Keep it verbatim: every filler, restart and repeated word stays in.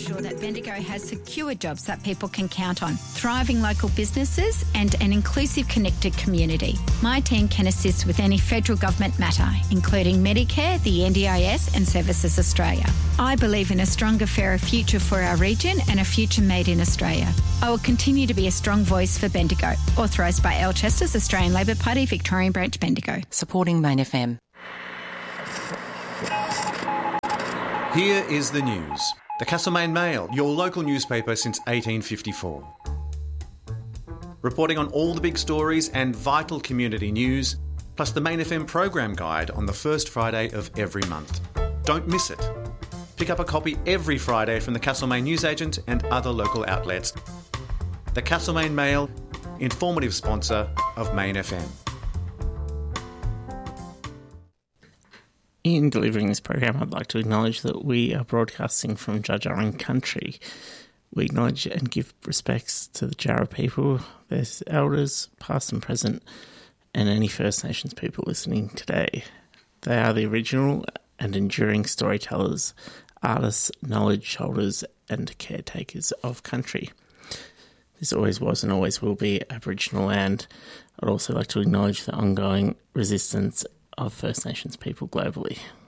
ensure that Bendigo has secure jobs that people can count on, thriving local businesses and an inclusive, connected community. My team can assist with any federal government matter, including Medicare, the N D I S and Services Australia. I believe in a stronger, fairer future for our region and a future made in Australia. I will continue to be a strong voice for Bendigo. Authorised by Alchester's Australian Labor Party, Victorian Branch, Bendigo. Supporting Main F M. Here is the news. The Castlemaine Mail, your local newspaper since eighteen fifty-four. Reporting on all the big stories and vital community news, plus the Main F M program guide on the first Friday of every month. Don't miss it. Pick up a copy every Friday from the Castlemaine newsagent and other local outlets. The Castlemaine Mail, informative sponsor of Main F M. In delivering this program, I'd like to acknowledge that we are broadcasting from Dja Dja Wurrung country. We acknowledge and give respects to the Jarrah people, their elders, past and present, and any First Nations people listening today. They are the original and enduring storytellers, artists, knowledge holders, and caretakers of country. This always was and always will be Aboriginal land. I'd also like to acknowledge the ongoing resistance of First Nations people globally.